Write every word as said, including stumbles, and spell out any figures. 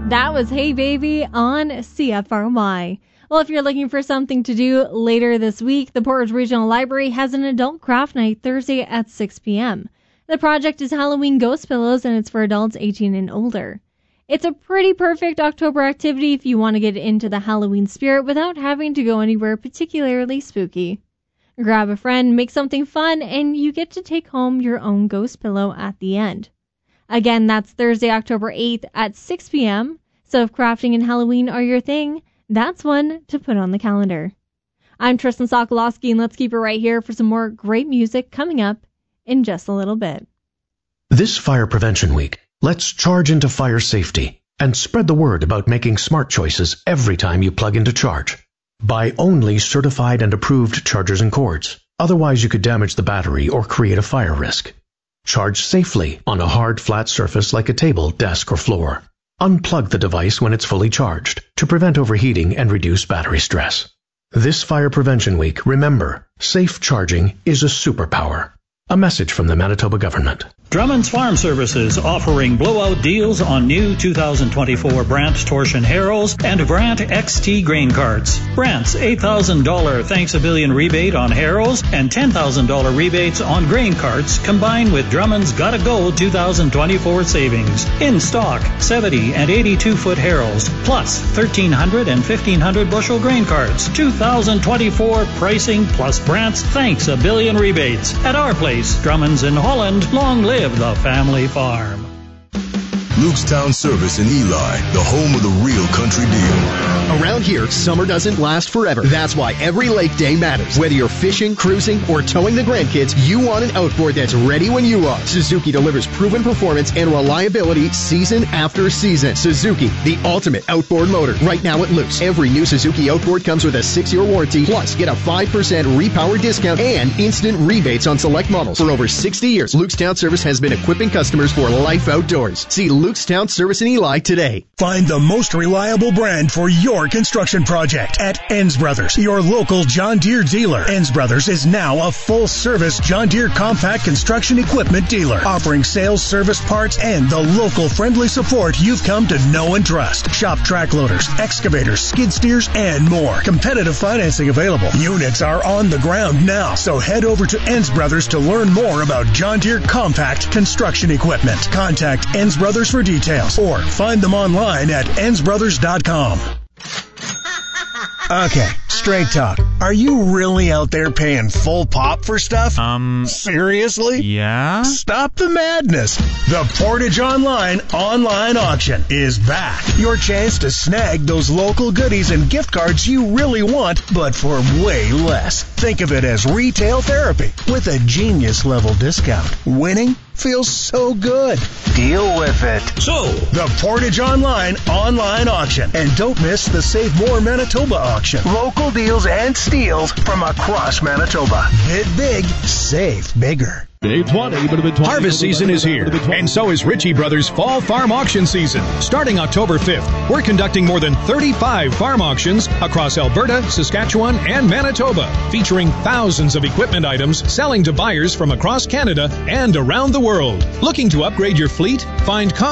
That was Hey Baby on C F R Y. Well, if you're looking for something to do later this week, the Portage Regional Library has an adult craft night Thursday at six p.m. The project is Halloween Ghost Pillows, and it's for adults eighteen and older. It's a pretty perfect October activity if you want to get into the Halloween spirit without having to go anywhere particularly spooky. Grab a friend, make something fun, and you get to take home your own ghost pillow at the end. Again, that's Thursday, October eighth at six p.m. So if crafting and Halloween are your thing, that's one to put on the calendar. I'm Tristan Sokolowski, and let's keep it right here for some more great music coming up in just a little bit. This Fire Prevention Week, let's charge into fire safety and spread the word about making smart choices every time you plug in to charge. Buy only certified and approved chargers and cords. Otherwise, you could damage the battery or create a fire risk. Charge safely on a hard, flat surface like a table, desk, or floor. Unplug the device when it's fully charged to prevent overheating and reduce battery stress. This Fire Prevention Week, remember, safe charging is a superpower. A message from the Manitoba government. Drummond's Farm Services offering blowout deals on new two thousand twenty-four Brandt Torsion Harrows and Brandt X T grain carts. Brandt's eight thousand dollars Thanks a Billion rebate on Harrows and ten thousand dollars rebates on grain carts combined with Drummond's Gotta Go two thousand twenty-four savings. In stock, seventy and eighty-two foot Harrows plus thirteen hundred and fifteen hundred bushel grain carts. two thousand twenty-four pricing plus Brandt's Thanks a Billion rebates. At our place, Drummond's in Holland. Long live the family farm. Lukestown Service in Eli, the home of the real country deal. Around here, summer doesn't last forever. That's why every lake day matters. Whether you're fishing, cruising, or towing the grandkids, you want an outboard that's ready when you are. Suzuki delivers proven performance and reliability season after season. Suzuki, the ultimate outboard motor. Right now at Luke's, every new Suzuki outboard comes with a six-year warranty, plus get a five percent repower discount and instant rebates on select models. For over sixty years, Lukestown Service has been equipping customers for life outdoors. See Lukestown Service in Eli today. Find the most reliable brand for your construction project at Enns Brothers, your local John Deere dealer. Enns Brothers is now a full-service John Deere compact construction equipment dealer, offering sales, service, parts, and the local friendly support you've come to know and trust. Shop track loaders, excavators, skid steers, and more. Competitive financing available. Units are on the ground now, so head over to Enns Brothers to learn more about John Deere compact construction equipment. Contact Enns Brothers for details or find them online at enns brothers dot com. Okay, straight talk. Are you really out there paying full pop for stuff? Um, Seriously? yeah? Stop the madness. The Portage Online online auction is back. Your chance to snag those local goodies and gift cards you really want, but for way less. Think of it as retail therapy with a genius level discount. Winning feels so good. Deal with it. So, The Portage Online online auction. And don't miss the Save More Manitoba auction. Local deals and steals from across Manitoba. Bid big, save bigger. Harvest season is here, and so is Ritchie Brothers Fall Farm Auction Season. Starting October fifth, we're conducting more than thirty-five farm auctions across Alberta, Saskatchewan, and Manitoba, featuring thousands of equipment items selling to buyers from across Canada and around the world. Looking to upgrade your fleet? Find